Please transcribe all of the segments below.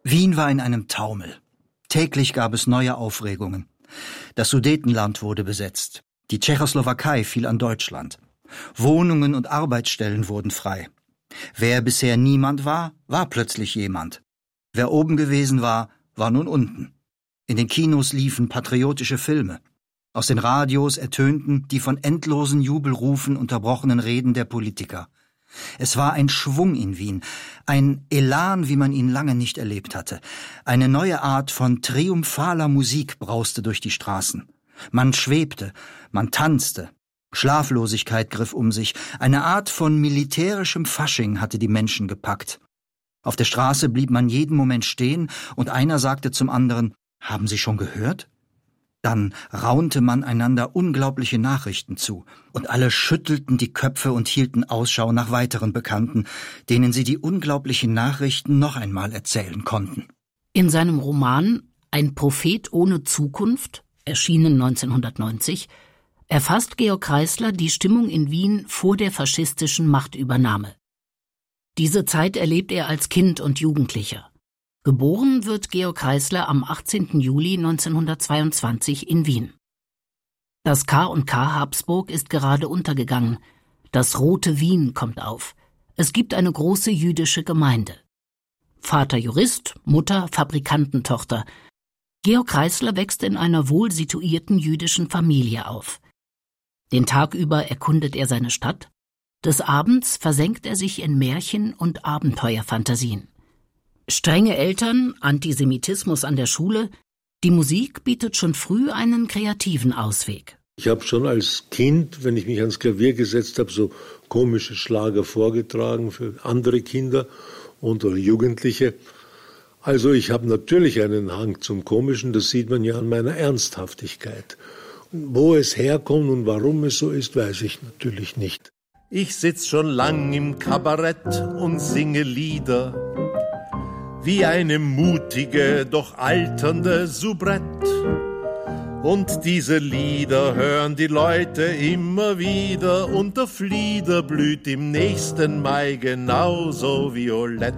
Wien war in einem Taumel. Täglich gab es neue Aufregungen. Das Sudetenland wurde besetzt. Die Tschechoslowakei fiel an Deutschland. Wohnungen und Arbeitsstellen wurden frei. Wer bisher niemand war, war plötzlich jemand. Wer oben gewesen war, war nun unten. In den Kinos liefen patriotische Filme. Aus den Radios ertönten die von endlosen Jubelrufen unterbrochenen Reden der Politiker. Es war ein Schwung in Wien, ein Elan, wie man ihn lange nicht erlebt hatte. Eine neue Art von triumphaler Musik brauste durch die Straßen. Man schwebte, man tanzte. Schlaflosigkeit griff um sich. Eine Art von militärischem Fasching hatte die Menschen gepackt. Auf der Straße blieb man jeden Moment stehen und einer sagte zum anderen: »Haben Sie schon gehört?« Dann raunte man einander unglaubliche Nachrichten zu, und alle schüttelten die Köpfe und hielten Ausschau nach weiteren Bekannten, denen sie die unglaublichen Nachrichten noch einmal erzählen konnten. In seinem Roman »Ein Prophet ohne Zukunft«, erschienen 1990, erfasst Georg Kreisler die Stimmung in Wien vor der faschistischen Machtübernahme. Diese Zeit erlebt er als Kind und Jugendlicher. Geboren wird Georg Kreisler am 18. Juli 1922 in Wien. Das K&K Habsburg ist gerade untergegangen. Das Rote Wien kommt auf. Es gibt eine große jüdische Gemeinde. Vater Jurist, Mutter Fabrikantentochter. Georg Kreisler wächst in einer wohlsituierten jüdischen Familie auf. Den Tag über erkundet er seine Stadt. Des Abends versenkt er sich in Märchen und Abenteuerfantasien. Strenge Eltern, Antisemitismus an der Schule, die Musik bietet schon früh einen kreativen Ausweg. Ich habe schon als Kind, wenn ich mich ans Klavier gesetzt habe, so komische Schlager vorgetragen für andere Kinder oder Jugendliche. Also ich habe natürlich einen Hang zum Komischen, das sieht man ja an meiner Ernsthaftigkeit. Wo es herkommt und warum es so ist, weiß ich natürlich nicht. Ich sitz schon lang im Kabarett und singe Lieder, wie eine mutige, doch alternde Soubrette. Und diese Lieder hören die Leute immer wieder, und der Flieder blüht im nächsten Mai genauso violett.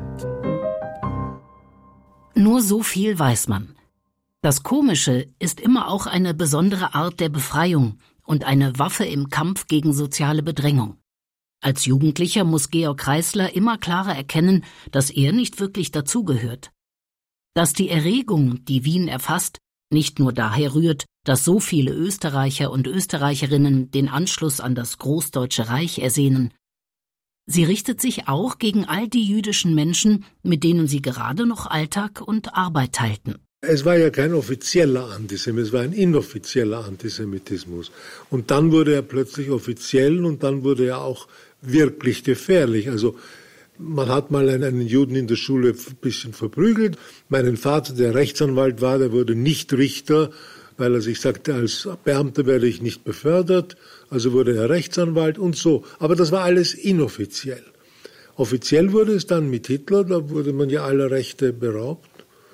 Nur so viel weiß man. Das Komische ist immer auch eine besondere Art der Befreiung und eine Waffe im Kampf gegen soziale Bedrängung. Als Jugendlicher muss Georg Kreisler immer klarer erkennen, dass er nicht wirklich dazugehört. Dass die Erregung, die Wien erfasst, nicht nur daher rührt, dass so viele Österreicher und Österreicherinnen den Anschluss an das Großdeutsche Reich ersehnen. Sie richtet sich auch gegen all die jüdischen Menschen, mit denen sie gerade noch Alltag und Arbeit teilten. Es war ja kein offizieller Antisemitismus, es war ein inoffizieller Antisemitismus. Und dann wurde er plötzlich offiziell und dann wurde er auch wirklich gefährlich. Also man hat mal einen Juden in der Schule ein bisschen verprügelt. Meinen Vater, der Rechtsanwalt war, der wurde nicht Richter, weil er sich sagte, als Beamter werde ich nicht befördert. Also wurde er Rechtsanwalt und so. Aber das war alles inoffiziell. Offiziell wurde es dann mit Hitler, da wurde man ja aller Rechte beraubt.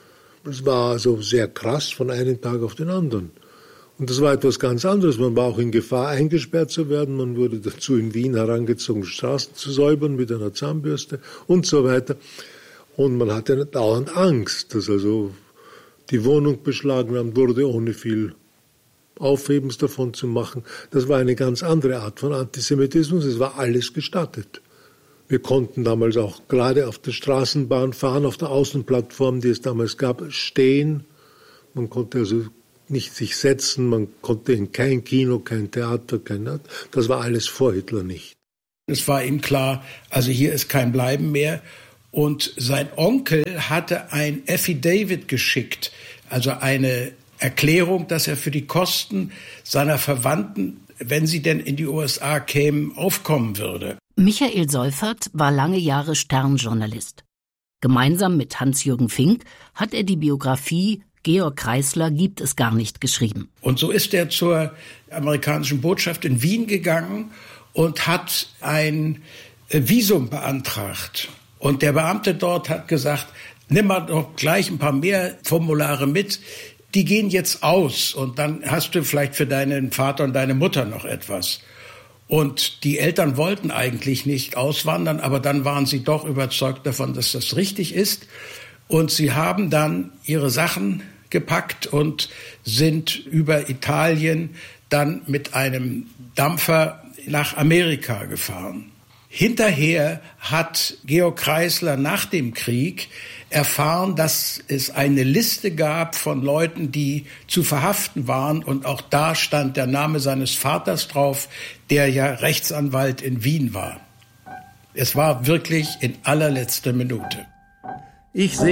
Das war also sehr krass von einem Tag auf den anderen. Und das war etwas ganz anderes. Man war auch in Gefahr, eingesperrt zu werden. Man wurde dazu in Wien herangezogen, Straßen zu säubern mit einer Zahnbürste und so weiter. Und man hatte dauernd Angst, dass also die Wohnung beschlagnahmt wurde, ohne viel Aufhebens davon zu machen. Das war eine ganz andere Art von Antisemitismus. Es war alles gestattet. Wir konnten damals auch gerade auf der Straßenbahn fahren, auf der Außenplattform, die es damals gab, stehen. Man konnte also nicht sich setzen, man konnte in kein Kino, kein Theater, das war alles vor Hitler nicht. Es war ihm klar, also hier ist kein Bleiben mehr. Und sein Onkel hatte ein Affidavit geschickt, also eine Erklärung, dass er für die Kosten seiner Verwandten, wenn sie denn in die USA kämen, aufkommen würde. Michael Seufert war lange Jahre Sternjournalist. Gemeinsam mit Hans-Jürgen Fink hat er die Biografie Georg Kreisler gibt es gar nicht geschrieben. Und so ist er zur amerikanischen Botschaft in Wien gegangen und hat ein Visum beantragt. Und der Beamte dort hat gesagt, nimm mal doch gleich ein paar mehr Formulare mit, die gehen jetzt aus und dann hast du vielleicht für deinen Vater und deine Mutter noch etwas. Und die Eltern wollten eigentlich nicht auswandern, aber dann waren sie doch überzeugt davon, dass das richtig ist. Und sie haben dann ihre Sachen gepackt und sind über Italien dann mit einem Dampfer nach Amerika gefahren. Hinterher hat Georg Kreisler nach dem Krieg erfahren, dass es eine Liste gab von Leuten, die zu verhaften waren. Und auch da stand der Name seines Vaters drauf, der ja Rechtsanwalt in Wien war. Es war wirklich in allerletzter Minute. Ich sehe